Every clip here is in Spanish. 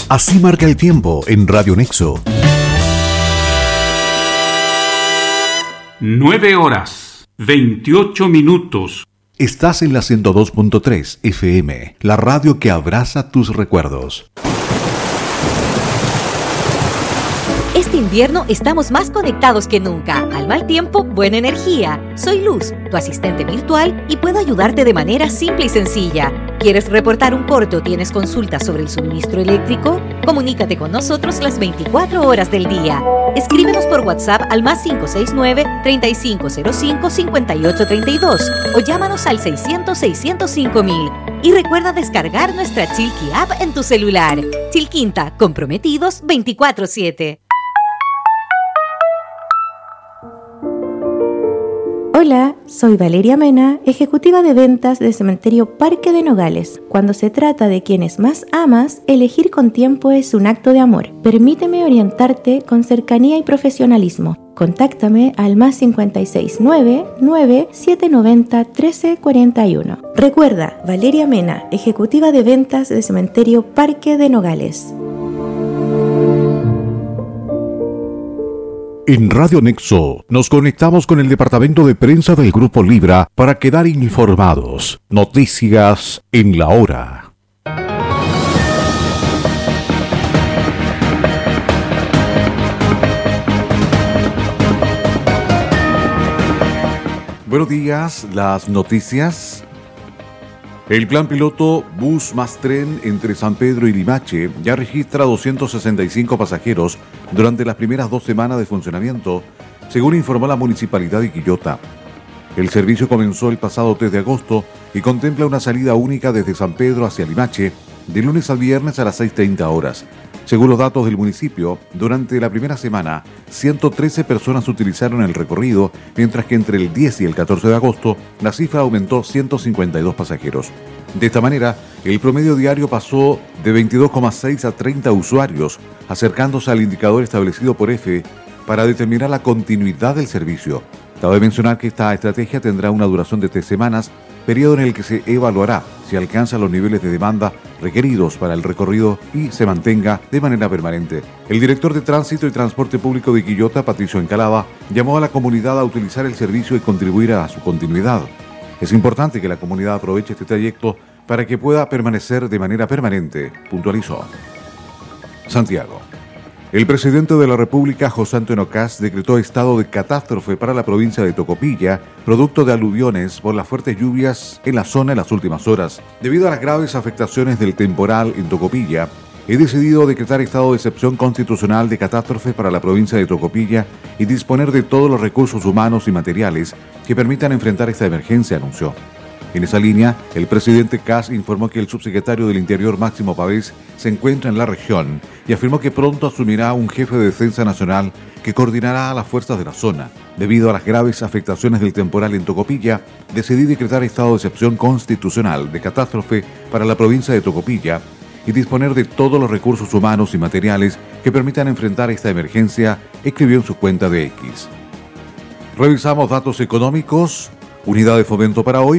Así marca el tiempo en Radio Nexo. 9:28. Estás en la 102.3 FM, la radio que abraza tus recuerdos. Este invierno estamos más conectados que nunca. Al mal tiempo, buena energía. Soy Luz, tu asistente virtual, y puedo ayudarte de manera simple y sencilla. ¿Quieres reportar un corte o tienes consultas sobre el suministro eléctrico? Comunícate con nosotros las 24 horas del día. Escríbenos por WhatsApp al +569-3505-5832 o llámanos al 600-605-1000. Y recuerda descargar nuestra Chilqui App en tu celular. Chilquinta, comprometidos 24/7. Hola, soy Valeria Mena, ejecutiva de ventas de Cementerio Parque de Nogales. Cuando se trata de quienes más amas, elegir con tiempo es un acto de amor. Permíteme orientarte con cercanía y profesionalismo. Contáctame al +569-9790-1341. Recuerda, Valeria Mena, ejecutiva de ventas de Cementerio Parque de Nogales. En Radio Nexo nos conectamos con el departamento de prensa del Grupo Libra para quedar informados. Noticias en la hora. Buenos días, las noticias. El plan piloto Bus más Tren entre San Pedro y Limache ya registra 265 pasajeros durante las primeras 2 semanas de funcionamiento, según informó la Municipalidad de Quillota. El servicio comenzó el pasado 3 de agosto y contempla una salida única desde San Pedro hacia Limache de lunes a viernes a las 6:30 horas. Según los datos del municipio, durante la primera semana, 113 personas utilizaron el recorrido, mientras que entre el 10 y el 14 de agosto, la cifra aumentó 152 pasajeros. De esta manera, el promedio diario pasó de 22,6 a 30 usuarios, acercándose al indicador establecido por EFE para determinar la continuidad del servicio. Cabe mencionar que esta estrategia tendrá una duración de 3 semanas, periodo en el que se evaluará si alcanza los niveles de demanda requeridos para el recorrido y se mantenga de manera permanente. El director de Tránsito y Transporte Público de Quillota, Patricio Encalada, llamó a la comunidad a utilizar el servicio y contribuir a su continuidad. Es importante que la comunidad aproveche este trayecto para que pueda permanecer de manera permanente, puntualizó. Santiago. El presidente de la República, José Antonio Kast, decretó estado de catástrofe para la provincia de Tocopilla, producto de aluviones por las fuertes lluvias en la zona en las últimas horas. Debido a las graves afectaciones del temporal en Tocopilla, he decidido decretar estado de excepción constitucional de catástrofe para la provincia de Tocopilla y disponer de todos los recursos humanos y materiales que permitan enfrentar esta emergencia, anunció. En esa línea, el presidente Kast informó que el subsecretario del Interior, Máximo Pavés, se encuentra en la región y afirmó que pronto asumirá un jefe de defensa nacional que coordinará a las fuerzas de la zona. Debido a las graves afectaciones del temporal en Tocopilla, decidí decretar estado de excepción constitucional de catástrofe para la provincia de Tocopilla y disponer de todos los recursos humanos y materiales que permitan enfrentar esta emergencia, escribió en su cuenta de X. Revisamos datos económicos. Unidad de fomento para hoy,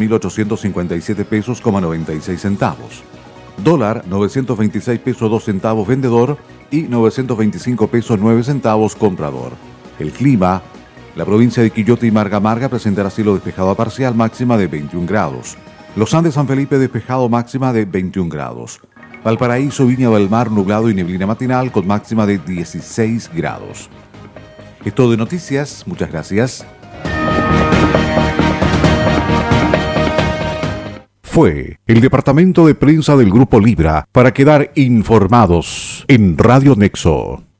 40.857 pesos, 96 centavos. Dólar, 926 pesos 2 centavos vendedor y 925 pesos 9 centavos comprador. El clima, la provincia de Quillota y Marga presentará cielo despejado a parcial, máxima de 21 grados. Los Andes San Felipe despejado, máxima de 21 grados. Valparaíso, Viña del Mar, nublado y neblina matinal con máxima de 16 grados. Es todo de noticias, muchas gracias. Fue el departamento de prensa del Grupo Libra para quedar informados en Radio Nexo.